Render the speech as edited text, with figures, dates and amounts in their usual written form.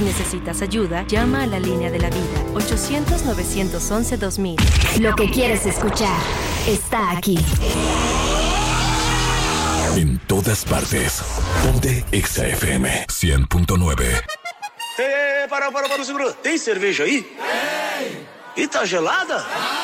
Si necesitas ayuda, llama a la línea de la vida, 800-911-2000. Lo que quieres escuchar está aquí. En todas partes. Ponte Exa FM 100.9. Para, segura. Tem cerveja aí? Tem. E tá gelada?